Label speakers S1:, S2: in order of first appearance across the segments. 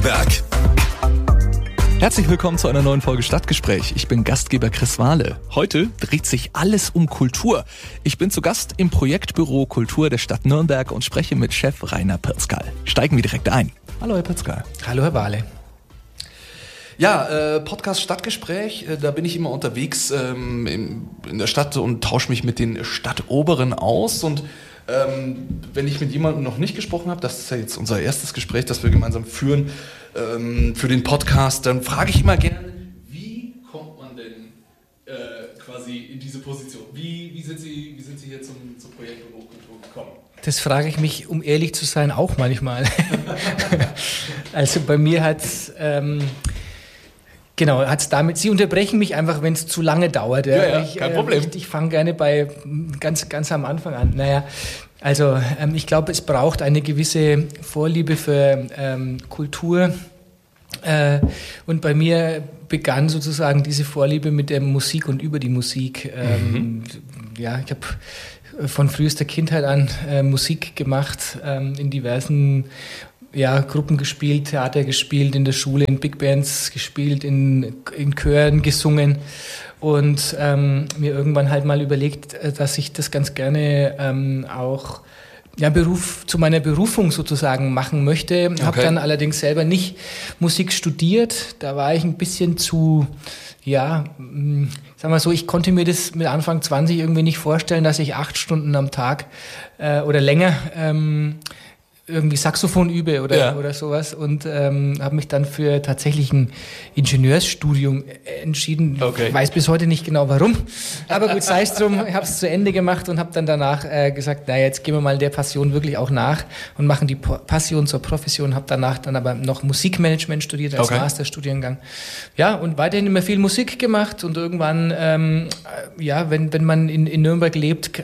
S1: Nürnberg.
S2: Herzlich willkommen zu einer neuen Folge Stadtgespräch. Ich bin Gastgeber Chris Wahle. Heute dreht sich alles um Kultur. Ich bin zu Gast im Projektbüro Kultur der Stadt Nürnberg und spreche mit Chef Rainer Pirzkal. Steigen wir direkt ein. Hallo Herr Pirzkal.
S3: Hallo Herr Wahle.
S2: Ja, Podcast Stadtgespräch, da bin ich immer unterwegs in der Stadt und tausche mich mit den Stadtoberen aus. Und wenn ich mit jemandem noch nicht gesprochen habe, das ist ja jetzt unser erstes Gespräch, das wir gemeinsam führen für den Podcast, dann frage ich immer gerne, wie kommt man denn quasi in diese Position? Wie sind Sie hier zum Projektbüro Kultur gekommen?
S3: Das frage ich mich, um ehrlich zu sein, auch manchmal. Also bei mir hat es... Genau, hat's damit. Sie unterbrechen mich einfach, wenn es zu lange dauert.
S2: Ja, kein Problem.
S3: Ich fange gerne bei ganz am Anfang an. Naja, also ich glaube, es braucht eine gewisse Vorliebe für Kultur. Und bei mir begann sozusagen diese Vorliebe mit der Musik und über die Musik. Ja, ich habe von frühester Kindheit an Musik gemacht, in diversen Gruppen gespielt, Theater gespielt, in der Schule, in Big Bands gespielt, in Chören gesungen und mir irgendwann halt mal überlegt, dass ich das ganz gerne auch zu meiner Berufung sozusagen machen möchte. Okay. Habe dann allerdings selber nicht Musik studiert. Da war ich ein bisschen zu, sagen wir so, ich konnte mir das mit Anfang 20 irgendwie nicht vorstellen, dass ich 8 Stunden am Tag oder länger irgendwie Saxophon übe oder sowas und habe mich dann für tatsächlich ein Ingenieursstudium entschieden. Okay. Weiß bis heute nicht genau warum, aber gut, sei es drum, ich habe es zu Ende gemacht und habe dann danach gesagt, jetzt gehen wir mal der Passion wirklich auch nach und machen die Passion zur Profession, habe danach dann aber noch Musikmanagement studiert als Masterstudiengang. Ja, und weiterhin immer viel Musik gemacht und irgendwann, wenn man in Nürnberg lebt,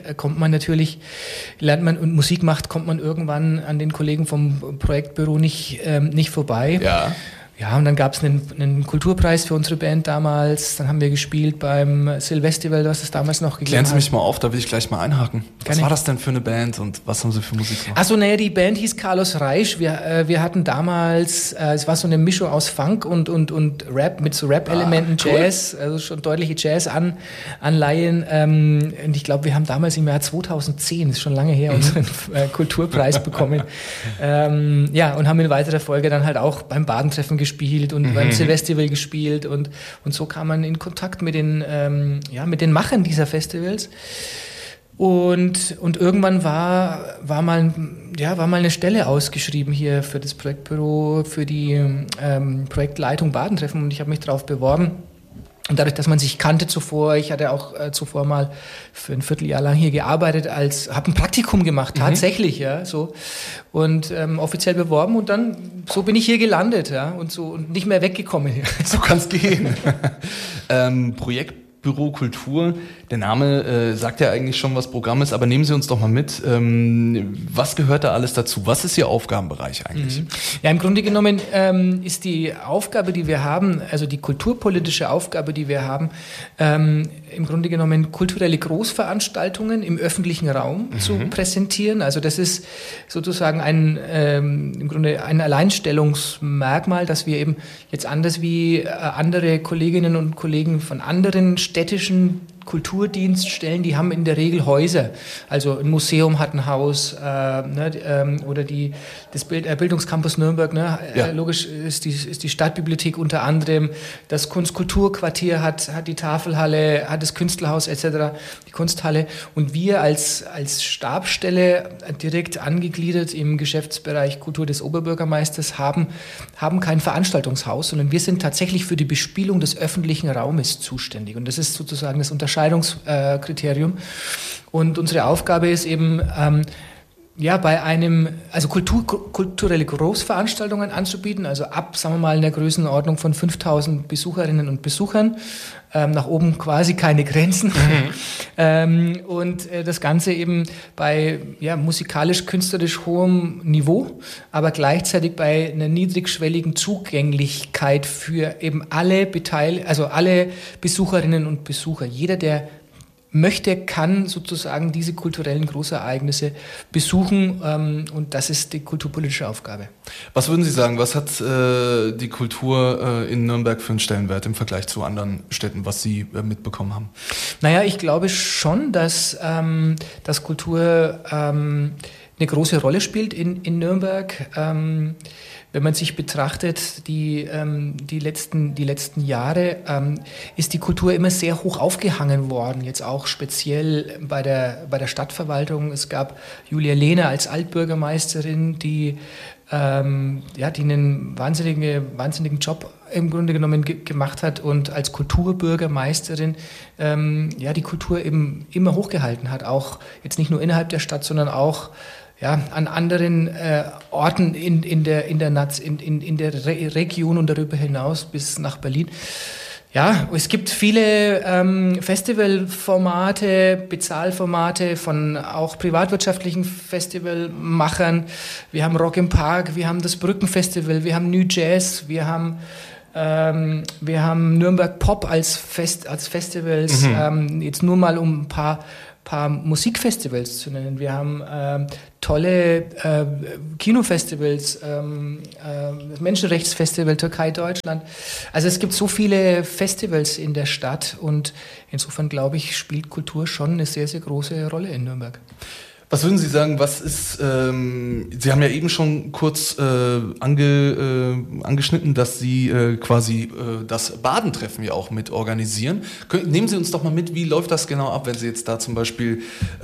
S3: lernt man und Musik macht, kommt man irgendwann an den Kollegen vom Projektbüro nicht vorbei. Ja, und dann gab es einen Kulturpreis für unsere Band damals. Dann haben wir gespielt beim Silvestival, was es damals noch gegeben hat.
S2: Klären Sie mich mal auf, da will ich gleich mal einhaken. Was war das denn für eine Band und was haben Sie für Musik gemacht?
S3: Also die Band hieß Carlos Reisch. Wir hatten damals, es war so eine Mischung aus Funk und Rap mit so Rap-Elementen, cool. Jazz, also schon deutliche Jazz-Anleihen. Und ich glaube, wir haben damals im Jahr 2010, das ist schon lange her, unseren Kulturpreis bekommen. Und haben in weiterer Folge dann halt auch beim Badentreffen gespielt und beim Silvestival gespielt und so kam man in Kontakt mit den Machern dieser Festivals und irgendwann war mal eine Stelle ausgeschrieben hier für das Projektbüro, für die Projektleitung Badentreffen und ich habe mich darauf beworben. Und dadurch, dass man sich kannte zuvor, ich hatte auch zuvor mal für ein Vierteljahr lang hier gearbeitet, habe ein Praktikum gemacht, tatsächlich, und offiziell beworben und dann, so bin ich hier gelandet, und nicht mehr weggekommen.
S2: So kann's gehen. Projektbüro Kultur, der Name sagt ja eigentlich schon, was Programm ist, aber nehmen Sie uns doch mal mit, was gehört da alles dazu? Was ist Ihr Aufgabenbereich eigentlich?
S3: Ja, im Grunde genommen ist die Aufgabe, die wir haben, also die kulturpolitische Aufgabe, die wir haben, im Grunde genommen kulturelle Großveranstaltungen im öffentlichen Raum zu präsentieren. Also das ist sozusagen im Grunde ein Alleinstellungsmerkmal, dass wir eben jetzt anders wie andere Kolleginnen und Kollegen von anderen städtischen Kulturdienststellen, die haben in der Regel Häuser. Also ein Museum hat ein Haus oder das Bildungscampus Nürnberg. Logisch ist die Stadtbibliothek unter anderem. Das Kunstkulturquartier hat die Tafelhalle, hat das Künstlerhaus etc., die Kunsthalle. Und wir als Stabsstelle direkt angegliedert im Geschäftsbereich Kultur des Oberbürgermeisters haben kein Veranstaltungshaus, sondern wir sind tatsächlich für die Bespielung des öffentlichen Raumes zuständig. Und das ist sozusagen das Unterscheidungskriterium. Und unsere Aufgabe ist eben, kulturelle Großveranstaltungen anzubieten, also ab, sagen wir mal, in der Größenordnung von 5.000 Besucherinnen und Besuchern, nach oben quasi keine Grenzen. Und das Ganze eben bei musikalisch-künstlerisch hohem Niveau, aber gleichzeitig bei einer niedrigschwelligen Zugänglichkeit für eben alle Besucherinnen und Besucher. Jeder, der möchte, kann sozusagen diese kulturellen Großereignisse besuchen und das ist die kulturpolitische Aufgabe.
S2: Was würden Sie sagen, was hat die Kultur in Nürnberg für einen Stellenwert im Vergleich zu anderen Städten, was Sie mitbekommen haben?
S3: Naja, ich glaube schon, dass Kultur eine große Rolle spielt in Nürnberg. Wenn man sich betrachtet, die letzten Jahre, ist die Kultur immer sehr hoch aufgehangen worden, jetzt auch speziell bei der Stadtverwaltung. Es gab Julia Lehner als Altbürgermeisterin, die einen wahnsinnigen Job im Grunde genommen gemacht hat und als Kulturbürgermeisterin die Kultur eben immer hochgehalten hat, auch jetzt nicht nur innerhalb der Stadt, sondern auch an anderen Orten in der Region und darüber hinaus bis nach Berlin. Ja, es gibt viele Festivalformate, Bezahlformate von auch privatwirtschaftlichen Festivalmachern. Wir haben Rock im Park, wir haben das Brückenfestival, wir haben New Jazz, wir haben Nürnberg Pop als Festivals, jetzt nur mal um ein paar Musikfestivals zu nennen. Wir haben tolle Kinofestivals, das Menschenrechtsfestival Türkei-Deutschland. Also es gibt so viele Festivals in der Stadt und insofern, glaube ich, spielt Kultur schon eine sehr, sehr große Rolle in Nürnberg.
S2: Was würden Sie sagen, was ist, Sie haben ja eben schon kurz angeschnitten, dass Sie quasi das Badentreffen ja auch mit organisieren. Nehmen Sie uns doch mal mit, wie läuft das genau ab, wenn Sie jetzt da zum Beispiel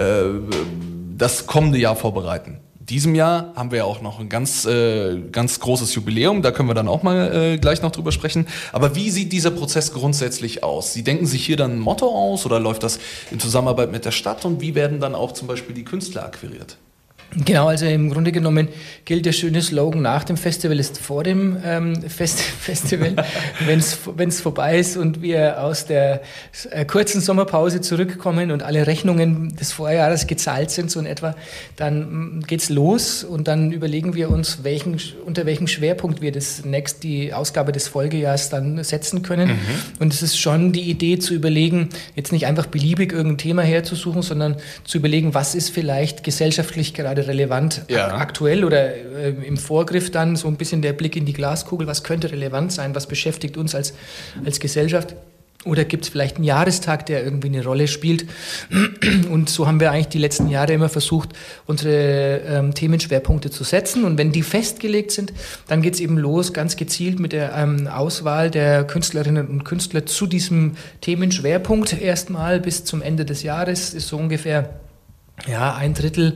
S2: das kommende Jahr vorbereiten? Diesem Jahr haben wir ja auch noch ein ganz großes Jubiläum, da können wir dann auch mal gleich noch drüber sprechen. Aber wie sieht dieser Prozess grundsätzlich aus? Sie denken sich hier dann ein Motto aus oder läuft das in Zusammenarbeit mit der Stadt und wie werden dann auch zum Beispiel die Künstler akquiriert?
S3: Genau, also im Grunde genommen gilt der schöne Slogan, nach dem Festival ist vor dem Festival. Wenn es vorbei ist und wir aus der kurzen Sommerpause zurückkommen und alle Rechnungen des Vorjahres gezahlt sind, so in etwa, dann geht's los und dann überlegen wir uns, unter welchem Schwerpunkt wir die Ausgabe des Folgejahrs dann setzen können. Und es ist schon die Idee zu überlegen, jetzt nicht einfach beliebig irgendein Thema herzusuchen, sondern zu überlegen, was ist vielleicht gesellschaftlich gerade relevant aktuell oder im Vorgriff dann so ein bisschen der Blick in die Glaskugel, was könnte relevant sein, was beschäftigt uns als Gesellschaft oder gibt es vielleicht einen Jahrestag, der irgendwie eine Rolle spielt und so haben wir eigentlich die letzten Jahre immer versucht, unsere Themenschwerpunkte zu setzen und wenn die festgelegt sind, dann geht es eben los, ganz gezielt mit der Auswahl der Künstlerinnen und Künstler zu diesem Themenschwerpunkt erstmal bis zum Ende des Jahres ist so ungefähr ein Drittel,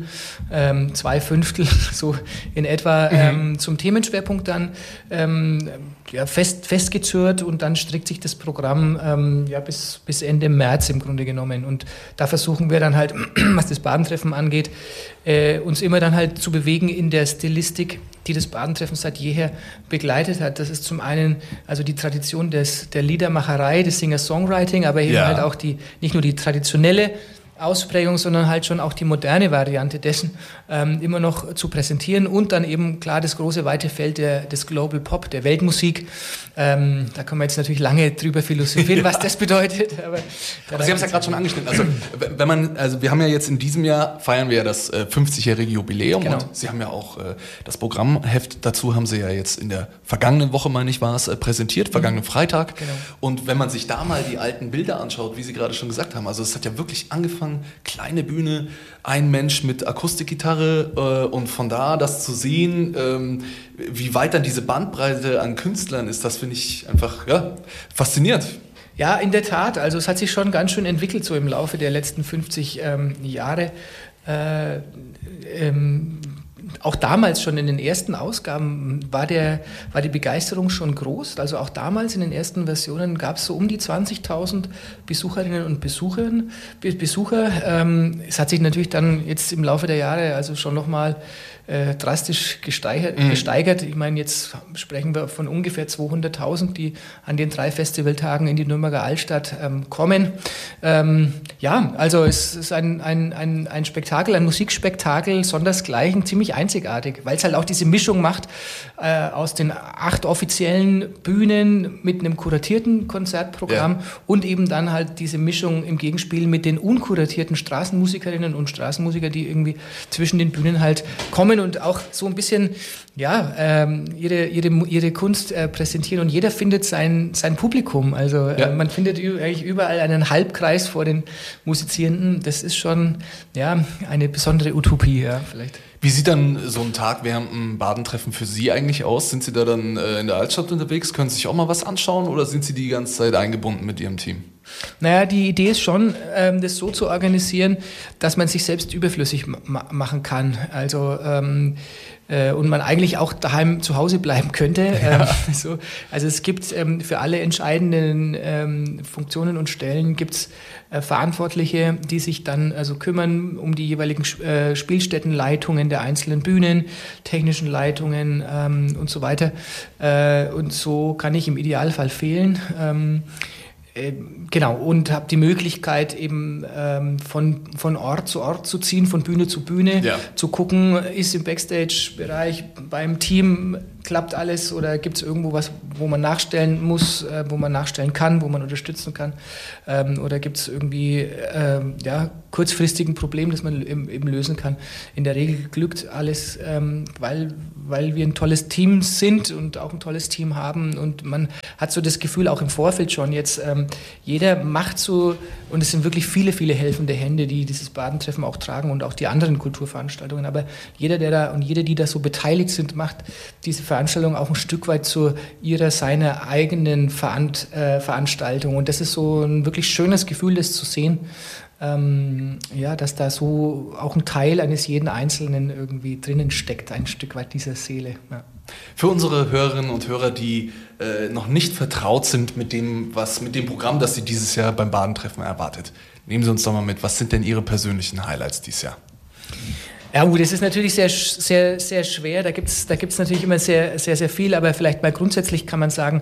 S3: 2/5, so in etwa zum Themenschwerpunkt dann festgezurrt und dann strickt sich das Programm bis Ende März im Grunde genommen. Und da versuchen wir dann halt, was das Badentreffen angeht, uns immer dann halt zu bewegen in der Stilistik, die das Badentreffen seit jeher begleitet hat. Das ist zum einen also die Tradition der Liedermacherei, des Singer-Songwriting, aber eben halt auch nicht nur die traditionelle Ausprägung, sondern halt schon auch die moderne Variante dessen immer noch zu präsentieren und dann eben klar das große weite Feld des Global Pop, der Weltmusik. Da kann man jetzt natürlich lange drüber philosophieren, was das bedeutet. Aber
S2: Sie haben es ja gerade schon angeschnitten. Also wir haben ja jetzt in diesem Jahr feiern wir ja das 50-jährige Jubiläum und Sie haben ja auch das Programmheft dazu haben Sie ja jetzt in der vergangenen Woche, meine ich, war es präsentiert, vergangenen Freitag.
S3: Genau.
S2: Und wenn man sich da mal die alten Bilder anschaut, wie Sie gerade schon gesagt haben, also es hat ja wirklich angefangen, kleine Bühne, ein Mensch mit Akustikgitarre und von da das zu sehen, wie weit dann diese Bandbreite an Künstlern ist, das finde ich einfach faszinierend.
S3: Ja, in der Tat. Also es hat sich schon ganz schön entwickelt so im Laufe der letzten 50 Jahre. Auch damals schon in den ersten Ausgaben war die Begeisterung schon groß. Also auch damals in den ersten Versionen gab es so um die 20.000 Besucherinnen und Besucher. Es hat sich natürlich dann jetzt im Laufe der Jahre also schon nochmal drastisch gesteigert. Ich meine, jetzt sprechen wir von ungefähr 200.000, die an den 3 Festivaltagen in die Nürnberger Altstadt kommen. Also es ist ein Spektakel, ein Musikspektakel, sondersgleichen, ziemlich einzigartig, weil es halt auch diese Mischung macht aus den 8 offiziellen Bühnen mit einem kuratierten Konzertprogramm und eben dann halt diese Mischung im Gegenspiel mit den unkuratierten Straßenmusikerinnen und Straßenmusiker, die irgendwie zwischen den Bühnen halt kommen und auch so ein bisschen ihre Kunst präsentieren, und jeder findet sein Publikum. Also man findet eigentlich überall einen Halbkreis vor den Musizierenden. Das ist schon eine besondere Utopie, vielleicht.
S2: Wie sieht dann so ein Tag während dem Badentreffen für Sie eigentlich aus? Sind Sie da dann in der Altstadt unterwegs? Können Sie sich auch mal was anschauen oder sind Sie die ganze Zeit eingebunden mit Ihrem Team?
S3: Naja, die Idee ist schon, das so zu organisieren, dass man sich selbst überflüssig machen kann. Also und man eigentlich auch daheim zu Hause bleiben könnte. Also es gibt für alle entscheidenden Funktionen und Stellen gibt's Verantwortliche, die sich dann also kümmern um die jeweiligen Spielstättenleitungen der einzelnen Bühnen, technischen Leitungen und so weiter. Und so kann ich im Idealfall fehlen. Genau, und habe die Möglichkeit eben von Ort zu Ort zu ziehen, von Bühne zu Bühne, zu gucken, ist im Backstage-Bereich beim Team, klappt alles oder gibt es irgendwo was, wo man nachstellen muss, wo man nachstellen kann, wo man unterstützen kann, oder gibt es irgendwie kurzfristig ein Problem, das man eben lösen kann. In der Regel glückt alles, weil wir ein tolles Team sind und auch ein tolles Team haben, und man hat so das Gefühl, auch im Vorfeld schon jetzt, jeder macht so, und es sind wirklich viele, viele helfende Hände, die dieses Badentreffen auch tragen und auch die anderen Kulturveranstaltungen, aber jeder, der da und jede, die da so beteiligt sind, macht diese Veranstaltung auch ein Stück weit zu seiner eigenen Veranstaltung, und das ist so ein wirklich schönes Gefühl, das zu sehen, dass da so auch ein Teil eines jeden Einzelnen irgendwie drinnen steckt, ein Stück weit dieser Seele. Ja.
S2: Für unsere Hörerinnen und Hörer, die noch nicht vertraut sind mit dem Programm, das Sie dieses Jahr beim Badentreffen erwartet, nehmen Sie uns doch mal mit, was sind denn Ihre persönlichen Highlights dieses Jahr?
S3: Ja gut, das ist natürlich sehr, sehr, sehr schwer. Da gibt's natürlich immer sehr, sehr, sehr viel, aber vielleicht mal grundsätzlich kann man sagen,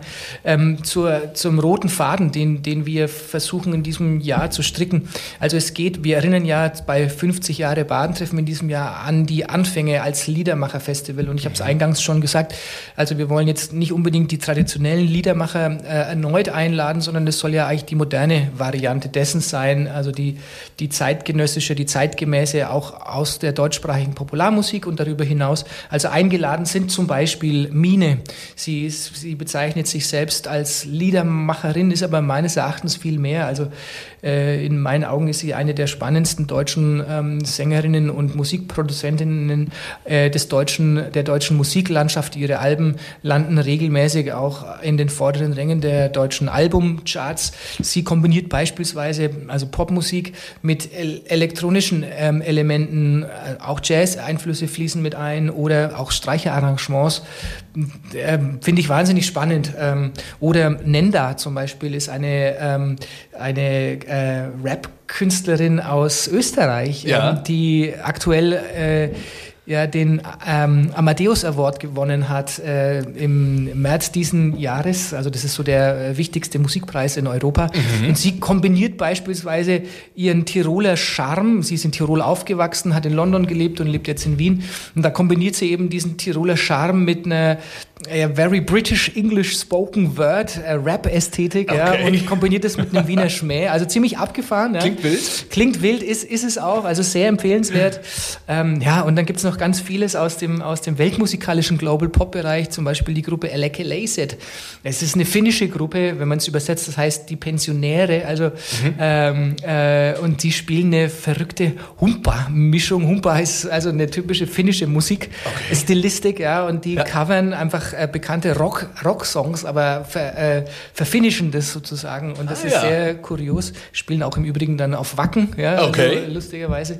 S3: zum roten Faden, den wir versuchen in diesem Jahr zu stricken. Also wir erinnern ja bei 50 Jahre Badentreffen in diesem Jahr an die Anfänge als Liedermacher-Festival, und ich habe es eingangs schon gesagt, also wir wollen jetzt nicht unbedingt die traditionellen Liedermacher erneut einladen, sondern das soll ja eigentlich die moderne Variante dessen sein, also die zeitgenössische, die zeitgemäße, auch aus der deutschsprachigen Popularmusik und darüber hinaus. Also eingeladen sind zum Beispiel Mine. Sie bezeichnet sich selbst als Liedermacherin, ist aber meines Erachtens viel mehr. Also in meinen Augen ist sie eine der spannendsten deutschen Sängerinnen und Musikproduzentinnen der deutschen Musiklandschaft. Ihre Alben landen regelmäßig auch in den vorderen Rängen der deutschen Albumcharts. Sie kombiniert beispielsweise also Popmusik mit elektronischen Elementen, auch Jazz-Einflüsse fließen mit ein oder auch Streicherarrangements. Finde ich wahnsinnig spannend. Oder Nenda zum Beispiel ist eine Rap-Künstlerin aus Österreich, die aktuell den Amadeus Award gewonnen hat im März diesen Jahres. Also das ist so der wichtigste Musikpreis in Europa. Und sie kombiniert beispielsweise ihren Tiroler Charme. Sie ist in Tirol aufgewachsen, hat in London gelebt und lebt jetzt in Wien. Und da kombiniert sie eben diesen Tiroler Charme mit einer very British English Spoken Word Rap-Ästhetik, und kombiniert das mit einem Wiener Schmäh. Also ziemlich abgefahren.
S2: Klingt wild.
S3: Klingt wild, ist es auch. Also sehr empfehlenswert. Und dann gibt es noch ganz vieles aus dem weltmusikalischen Global Pop Bereich, zum Beispiel die Gruppe Elekeleiset. Es ist eine finnische Gruppe, wenn man es übersetzt, das heißt die Pensionäre, also und die spielen eine verrückte Humpa-Mischung. Humpa ist also eine typische finnische Musikstilistik, und die covern einfach bekannte Rock-Songs, aber verfinnischen das sozusagen, und das ist sehr kurios. Spielen auch im Übrigen dann auf Wacken, also lustigerweise.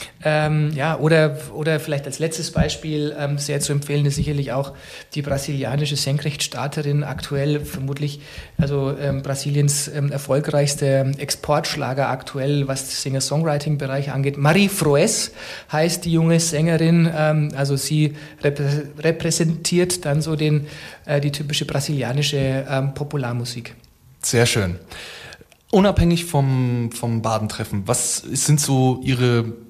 S3: Oder vielleicht als letztes Beispiel sehr zu empfehlen ist sicherlich auch die brasilianische Senkrechtstarterin, aktuell vermutlich, also Brasiliens erfolgreichste Exportschlager aktuell, was den Singer-Songwriting-Bereich angeht. Marie Froes heißt die junge Sängerin, also sie repräsentiert dann so die typische brasilianische Popularmusik.
S2: Sehr schön. Unabhängig vom Badentreffen, was sind so Ihre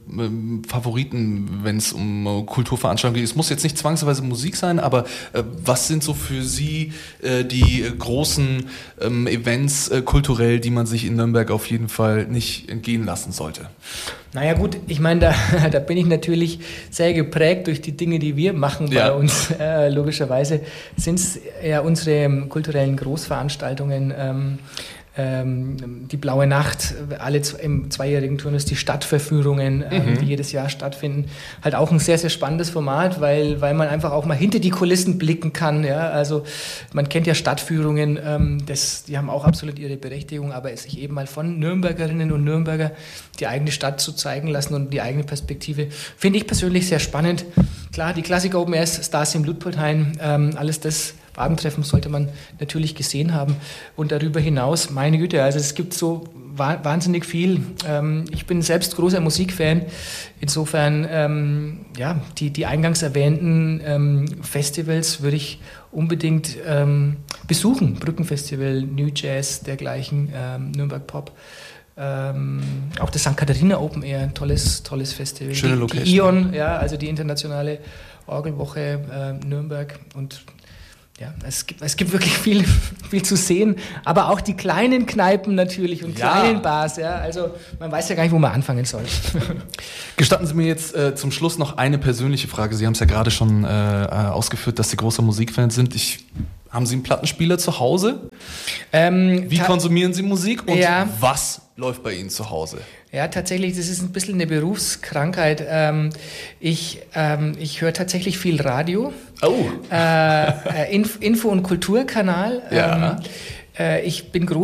S2: Favoriten, wenn es um Kulturveranstaltungen geht? Es muss jetzt nicht zwangsweise Musik sein, aber was sind so für Sie die großen Events kulturell, die man sich in Nürnberg auf jeden Fall nicht entgehen lassen sollte?
S3: Naja gut, ich meine, da bin ich natürlich sehr geprägt durch die Dinge, die wir machen bei uns. Logischerweise sind es ja unsere kulturellen Großveranstaltungen, die Blaue Nacht, alle im zweijährigen Turnus, die Stadtverführungen, die jedes Jahr stattfinden. Halt auch ein sehr, sehr spannendes Format, weil man einfach auch mal hinter die Kulissen blicken kann. Ja? Also man kennt ja Stadtführungen, die haben auch absolut ihre Berechtigung, aber es sich eben mal von Nürnbergerinnen und Nürnberger die eigene Stadt zu zeigen lassen und die eigene Perspektive, finde ich persönlich sehr spannend. Klar, die Klassik Open Airs, Stars im Ludpolitheim, alles das Abendtreffen sollte man natürlich gesehen haben. Und darüber hinaus, meine Güte, also es gibt so wahnsinnig viel. Ich bin selbst großer Musikfan. Insofern, die eingangs erwähnten Festivals würde ich unbedingt besuchen. Brückenfestival, New Jazz, dergleichen, Nürnberg Pop. Auch das St. Katharina Open Air, tolles Festival.
S2: Schöne Location.
S3: Die ION, also die internationale Orgelwoche Nürnberg. Und ja, es gibt wirklich viel zu sehen, aber auch die kleinen Kneipen natürlich und kleinen Bars. Ja, also man weiß ja gar nicht, wo man anfangen soll.
S2: Gestatten Sie mir jetzt zum Schluss noch eine persönliche Frage. Sie haben es ja gerade schon ausgeführt, dass Sie großer Musikfan sind. Haben Sie einen Plattenspieler zu Hause? Wie konsumieren Sie Musik und was läuft bei Ihnen zu Hause?
S3: Ja, tatsächlich, das ist ein bisschen eine Berufskrankheit. Ich höre tatsächlich viel Radio.
S2: Oh.
S3: Info- und Kulturkanal.
S2: Ja.
S3: Ich bin